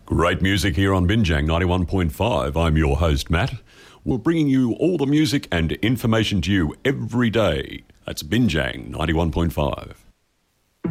Great music here on Binjang 91.5. I'm your host, Matt. We're bringing you all the music and information to you every day. That's Binjang 91.5.